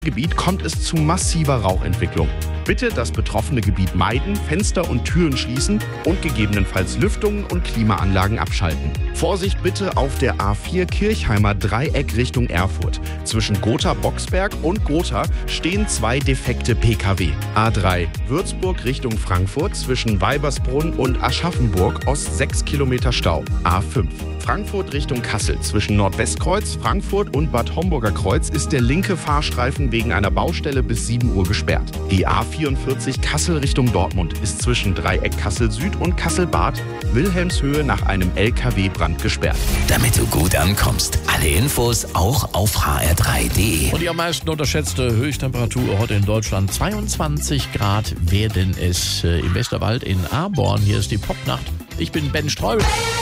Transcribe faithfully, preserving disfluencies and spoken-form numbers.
Gebiet kommt es zu massiver Rauchentwicklung. Bitte das betroffene Gebiet meiden, Fenster und Türen schließen und gegebenenfalls Lüftungen und Klimaanlagen abschalten. Vorsicht bitte auf der A vier Kirchheimer Dreieck Richtung Erfurt. Zwischen Gotha-Boxberg und Gotha stehen zwei defekte P K W. A drei Würzburg Richtung Frankfurt zwischen Weibersbrunn und Aschaffenburg Ost sechs Kilometer Stau. A fünf Frankfurt Richtung Kassel. Zwischen Nordwestkreuz, Frankfurt und Bad Homburger Kreuz ist der linke Fahrstreifen wegen einer Baustelle bis sieben Uhr gesperrt. Die A vierundvierzig Kassel Richtung Dortmund ist zwischen Dreieck Kassel Süd und Kassel-Bad Wilhelmshöhe nach einem L K W-Brand gesperrt. Damit du gut ankommst. Alle Infos auch auf h r drei punkt d e. Und die am meisten unterschätzte Höchsttemperatur heute in Deutschland. zweiundzwanzig Grad werden es äh, im Westerwald in Aborn. Hier ist die Popnacht. Ich bin Ben Streubel.